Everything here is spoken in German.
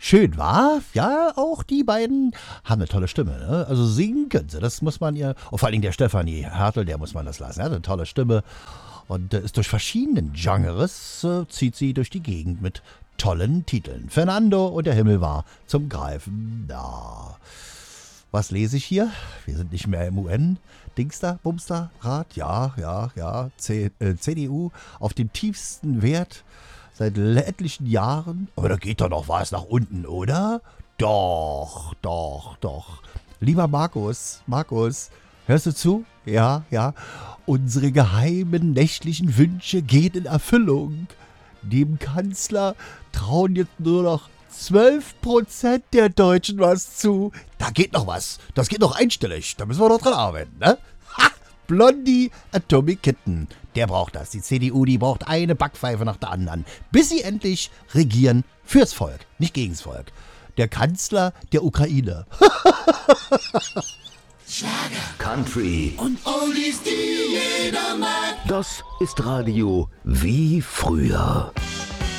Schön, wa? Ja, auch die beiden haben eine tolle Stimme. Ne? Also singen können sie, das muss man ihr... Und vor allen Dingen der Stefanie Hertel, der muss man das lassen. Er hat eine tolle Stimme und ist durch verschiedenen Genres, zieht sie durch die Gegend mit tollen Titeln. Fernando und der Himmel war zum Greifen da. Was lese ich hier? Wir sind nicht mehr im UN. Dingster, Bumster, Rat, ja. CDU auf dem tiefsten Wert seit etlichen Jahren. Aber da geht doch noch was nach unten, oder? Doch. Lieber Markus, hörst du zu? Ja. Unsere geheimen nächtlichen Wünsche gehen in Erfüllung. Dem Kanzler trauen jetzt nur noch 12% der Deutschen was zu. Da geht noch was. Das geht noch einstellig. Da müssen wir noch dran arbeiten, ne? Ha! Blondie Atomic Kitten. Der braucht das. Die CDU, die braucht eine Backpfeife nach der anderen. Bis sie endlich regieren fürs Volk, nicht gegens Volk. Der Kanzler der Ukraine. Schlager, Country und Oldies, die jeder mag. Das ist Radio wie früher.